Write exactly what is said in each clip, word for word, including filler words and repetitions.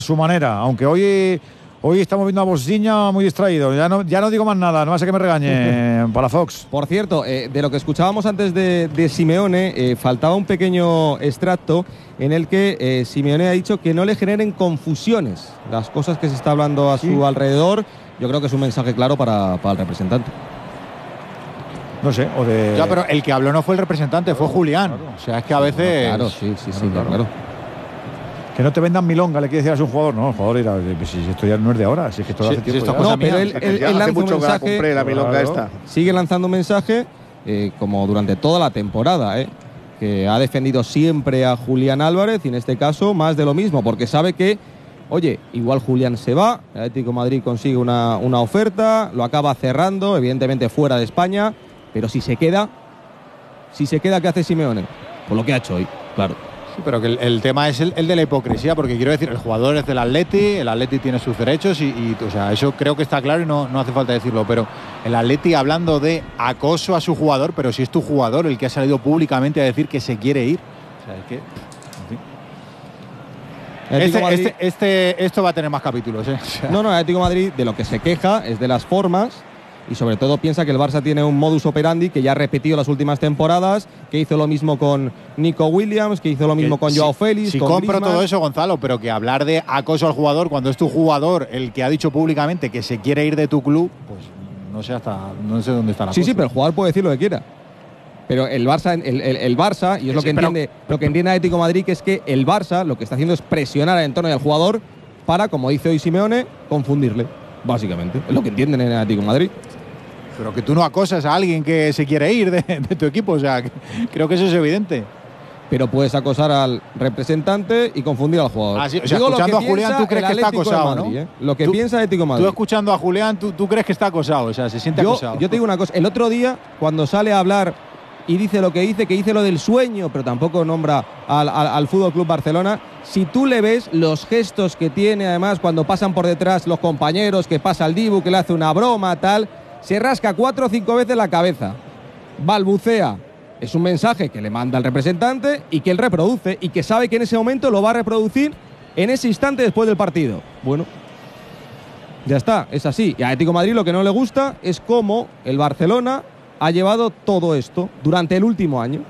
su manera, aunque hoy hoy estamos viendo a Bosdiña muy distraído. Ya no, ya no digo más nada, no va a ser que me regañe Palafox. Por cierto, eh, de lo que escuchábamos antes de, de Simeone, eh, faltaba un pequeño extracto en el que eh, Simeone ha dicho que no le generen confusiones las cosas que se está hablando a su sí. alrededor. Yo creo que es un mensaje claro para, para el representante. No sé, o de... Ya, pero el que habló no fue el representante, fue Julián. Claro. O sea, es que a veces... Claro, sí, sí, sí, claro. claro. Que no te vendan milonga, le quiere decir a su jugador. No, el jugador dirá, si esto ya no es de ahora, si es que esto sí, hace tiempo si ya. No, pero él, él, él lanza mucho un mensaje, compré la milonga claro. esta. Sigue lanzando un mensaje, eh, como durante toda la temporada, eh, que ha defendido siempre a Julián Álvarez, y en este caso más de lo mismo, porque sabe que, oye, igual Julián se va, el Atlético de Madrid consigue una, una oferta, lo acaba cerrando, evidentemente fuera de España, pero si se queda, si se queda, ¿qué hace Simeone? Por lo que ha hecho hoy, claro. Sí, pero que el, el tema es el, el de la hipocresía, porque quiero decir, el jugador es del Atleti, el Atleti tiene sus derechos y, y o sea, eso creo que está claro y no, no hace falta decirlo, pero el Atleti hablando de acoso a su jugador, pero si es tu jugador el que ha salido públicamente a decir que se quiere ir, o sea, es que... En fin. Este, Madrid, este, este, esto va a tener más capítulos, ¿eh? O sea. No, no, el Atlético de Madrid de lo que se queja es de las formas. Y sobre todo piensa que el Barça tiene un modus operandi que ya ha repetido las últimas temporadas, que hizo lo mismo con Nico Williams, que hizo lo mismo que, con Joao si, Félix. Si con compro Griezmann. todo eso, Gonzalo, pero que hablar de acoso al jugador cuando es tu jugador el que ha dicho públicamente que se quiere ir de tu club, pues no sé hasta no sé dónde está la Sí, cosa. sí, pero el jugador puede decir lo que quiera. Pero el Barça, el, el, el Barça y es sí, lo que pero, entiende, lo que entiende Atlético de Madrid, que es que el Barça lo que está haciendo es presionar al entorno del jugador para, como dice hoy Simeone, confundirle, básicamente. Es lo que entienden en el Atlético de Madrid. Pero que tú no acosas a alguien que se quiere ir de, de tu equipo, o sea, que, creo que eso es evidente. Pero puedes acosar al representante y confundir al jugador. Ah, sí, o sea, Digo, escuchando a Julián, tú crees que está acosado, Madrid, ¿no? ¿eh? Lo que tú, piensa Atlético de Madrid. Tú escuchando a Julián, tú, tú crees que está acosado, o sea, se siente yo, acosado. Yo te digo una cosa, el otro día, cuando sale a hablar y dice lo que dice, que dice lo del sueño, pero tampoco nombra al, al, al Fútbol Club Barcelona, si tú le ves los gestos que tiene, además, cuando pasan por detrás los compañeros, que pasa el Dibu, que le hace una broma, tal... Se rasca cuatro o cinco veces la cabeza, balbucea. Es un mensaje que le manda al representante y que él reproduce y que sabe que en ese momento lo va a reproducir en ese instante después del partido. Bueno, ya está, es así. Y a Atlético de Madrid lo que no le gusta es cómo el Barcelona ha llevado todo esto durante el último año.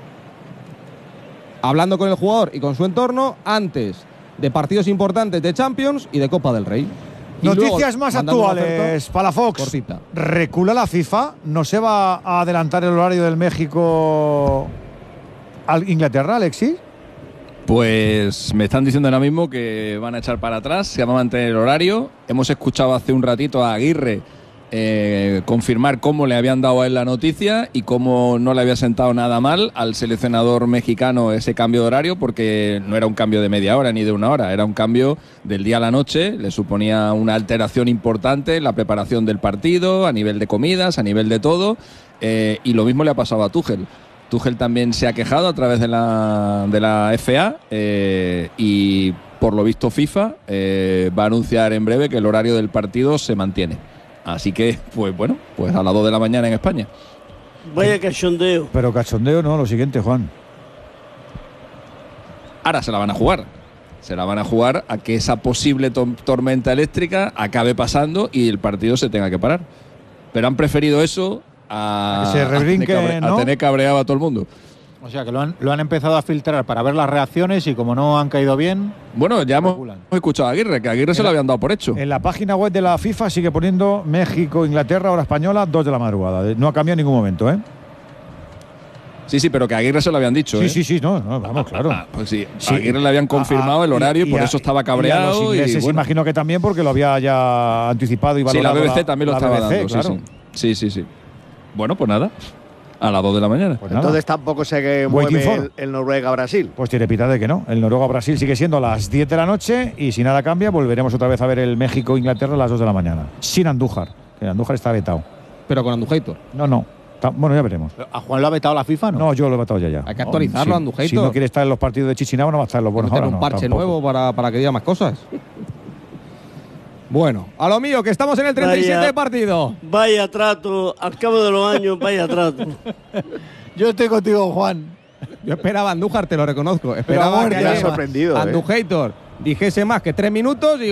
Hablando con el jugador y con su entorno antes de partidos importantes de Champions y de Copa del Rey. Y Noticias más actuales, Palafox. Cortita. ¿Recula la FIFA? ¿No se va a adelantar el horario del México al Inglaterra, Alexis? Pues me están diciendo ahora mismo que van a echar para atrás, se va a mantener el horario. Hemos escuchado hace un ratito a Aguirre eh, confirmar cómo le habían dado a él la noticia y cómo no le había sentado nada mal al seleccionador mexicano ese cambio de horario, porque no era un cambio de media hora ni de una hora, era un cambio del día a la noche, le suponía una alteración importante en la preparación del partido, a nivel de comidas, a nivel de todo, eh, y lo mismo le ha pasado a Tuchel. Tuchel también se ha quejado a través de la, de la F A eh, y por lo visto FIFA eh, va a anunciar en breve que el horario del partido se mantiene. Así que, pues bueno, pues a las dos de la mañana en España. Vaya cachondeo. Pero cachondeo no, lo siguiente, Juan. Ahora se la van a jugar. Se la van a jugar a que esa posible to- tormenta eléctrica acabe pasando y el partido se tenga que parar. Pero han preferido eso a, a, que se rebrinque, a, tener, cabre- ¿no? a tener cabreado a todo el mundo. O sea, que lo han, lo han empezado a filtrar para ver las reacciones y como no han caído bien... Bueno, ya hemos, regulan. hemos escuchado a Aguirre, que a Aguirre en se la, lo habían dado por hecho. En la página web de la FIFA sigue poniendo México, Inglaterra, hora española, dos de la madrugada. No ha cambiado en ningún momento, ¿eh? Sí, sí, pero que a Aguirre se lo habían dicho, Sí, ¿eh? sí, sí, no, no vamos, claro. Ah, pues sí, Sí. a Aguirre le habían confirmado Ah, el horario y, y por a, eso estaba y a cabreado. los ingleses y bueno. imagino que también porque lo había ya anticipado y Sí, la valorado. B B C también lo la estaba B B C, dando, claro. sí, sí. Sí, sí, sí. Bueno, pues nada, a las dos de la mañana. Pues nada. Entonces tampoco se que Waiting mueve for. el, el Noruega-Brasil. Pues tiene pinta de que no. El Noruega-Brasil sigue siendo a las diez de la noche y si nada cambia volveremos otra vez a ver el México-Inglaterra a las dos de la mañana. Sin Andújar, que Andújar está vetado. Pero con Andújar. No, no. Ta- Bueno, ya veremos. ¿A Juan lo ha vetado la FIFA, no? No, yo lo he vetado ya ya. Hay que actualizarlo, No, si, Andújar. si no quiere estar en los partidos de Chichinabo no va a estar en los buenos Meter ahora, un no, parche tampoco. nuevo para, para que diga más cosas. Bueno, a lo mío, que estamos en el treinta y siete Vaya. de partido. Vaya trato, al cabo de los años, vaya trato. Yo estoy contigo, Juan. Yo esperaba a Andújar, te lo reconozco. Esperaba amor, que te ha haya- sorprendido, ¿eh? Andújar, dijese más que tres minutos y